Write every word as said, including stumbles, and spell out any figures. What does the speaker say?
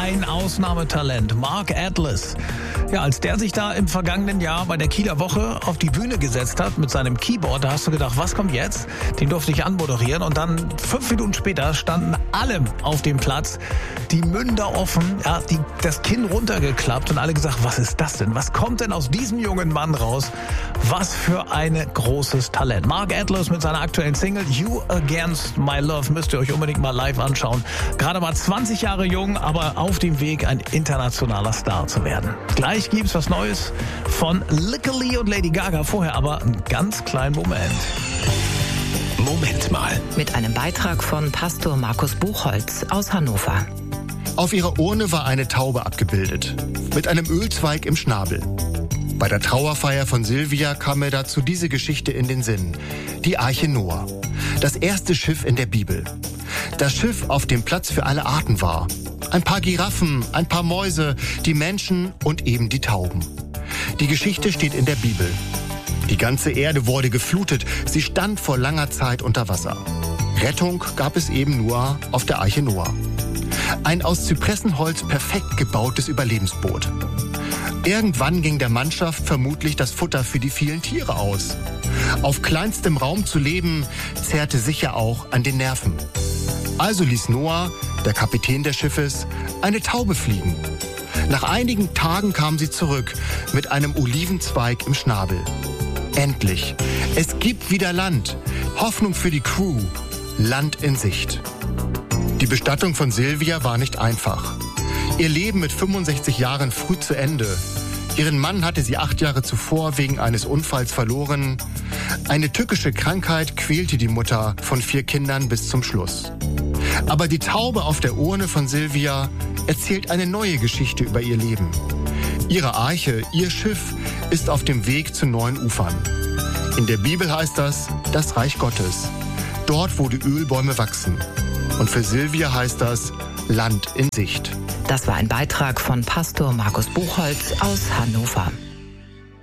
ein Ausnahmetalent, Mark Atlas. Ja, als der sich da im vergangenen Jahr bei der Kieler Woche auf die Bühne gesetzt hat mit seinem Keyboard, da hast du gedacht, was kommt jetzt? Den durfte ich anmoderieren und dann fünf Minuten später standen alle auf dem Platz, die Münder offen, ja, die, das Kinn runtergeklappt und alle gesagt, was ist das denn? Was kommt denn aus diesem jungen Mann raus? Was für ein großes Talent. Mark Atlas mit seiner aktuellen Single You Against My Love müsst ihr euch unbedingt mal live anschauen. Gerade mal zwanzig Jahre jung, aber auf dem Weg, ein internationaler Star zu werden. Gleich gibt's was Neues von Lick Lee und Lady Gaga. Vorher aber einen ganz kleinen Moment. Moment mal. Mit einem Beitrag von Pastor Markus Buchholz aus Hannover. Auf ihrer Urne war eine Taube abgebildet, mit einem Ölzweig im Schnabel. Bei der Trauerfeier von Silvia kam mir dazu diese Geschichte in den Sinn. Die Arche Noah. Das erste Schiff in der Bibel. Das Schiff, auf dem Platz für alle Arten war. Ein paar Giraffen, ein paar Mäuse, die Menschen und eben die Tauben. Die Geschichte steht in der Bibel. Die ganze Erde wurde geflutet. Sie stand vor langer Zeit unter Wasser. Rettung gab es eben nur auf der Arche Noah. Ein aus Zypressenholz perfekt gebautes Überlebensboot. Irgendwann ging der Mannschaft vermutlich das Futter für die vielen Tiere aus. Auf kleinstem Raum zu leben, zehrte sicher auch an den Nerven. Also ließ Noah, der Kapitän des Schiffes, eine Taube fliegen. Nach einigen Tagen kam sie zurück mit einem Olivenzweig im Schnabel. Endlich! Es gibt wieder Land. Hoffnung für die Crew. Land in Sicht. Die Bestattung von Silvia war nicht einfach. Ihr Leben mit fünfundsechzig Jahren früh zu Ende. Ihren Mann hatte sie acht Jahre zuvor wegen eines Unfalls verloren. Eine tückische Krankheit quälte die Mutter von vier Kindern bis zum Schluss. Aber die Taube auf der Urne von Silvia erzählt eine neue Geschichte über ihr Leben. Ihre Arche, ihr Schiff, ist auf dem Weg zu neuen Ufern. In der Bibel heißt das, das Reich Gottes. Dort, wo die Ölbäume wachsen. Und für Silvia heißt das, Land in Sicht. Das war ein Beitrag von Pastor Markus Buchholz aus Hannover.